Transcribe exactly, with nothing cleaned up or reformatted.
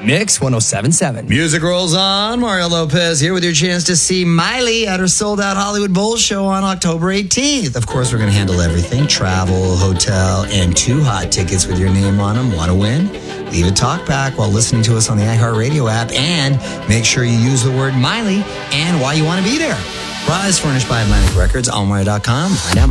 Mix one oh seven point seven. Music rolls on. Mario Lopez here with your chance to see Miley at her sold-out Hollywood Bowl show on October eighteenth. Of course, we're going to handle everything. Travel, hotel, and two hot tickets with your name on them. Want to win? Leave a talk back while listening to us on the iHeartRadio app. And make sure you use the word Miley and why you want to be there. Prize furnished by Atlantic Records, on mario dot com. Find out more.